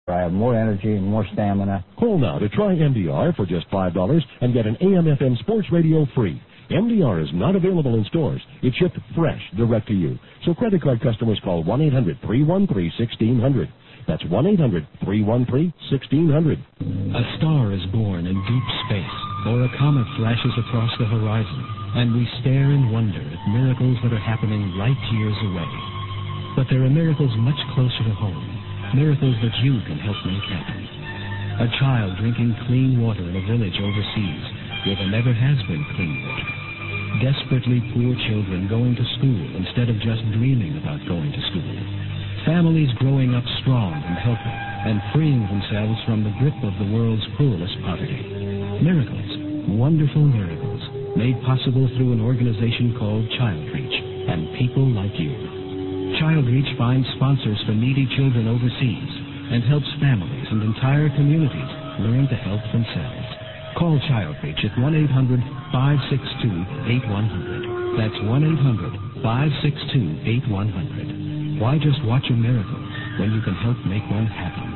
I have more energy and more stamina. Call now to try MDR for just $5 and get an AM/FM sports radio free. MDR is not available in stores. It's shipped fresh direct to you. So credit card customers call 1-800-313-1600. That's 1-800-313-1600. A star is born in deep space, or a comet flashes across the horizon, and we stare in wonder at miracles that are happening light years away. But there are miracles much closer to home, miracles that you can help make happen. A child drinking clean water in a village overseas where there never has been clean water. Desperately poor children going to school instead of just dreaming about going to school. Families growing up strong and healthy and freeing themselves from the grip of the world's cruelest poverty. Miracles, wonderful miracles, made possible through an organization called Childreach and people like you. Childreach finds sponsors for needy children overseas and helps families and entire communities learn to help themselves. Call Childreach at 1-800-562-8100. That's 1-800-562-8100. Why just watch a miracle when you can help make one happen?